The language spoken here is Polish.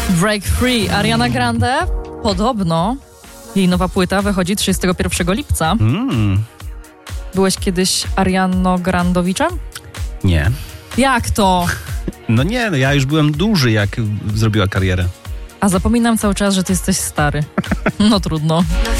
Break Free, Ariana Grande. Podobno jej nowa płyta wychodzi 31 lipca. Byłeś kiedyś Ariano Grandowiczem? Nie. Jak to? No nie, ja już byłem duży, jak zrobiła karierę. A zapominam cały czas, że ty jesteś stary. No trudno.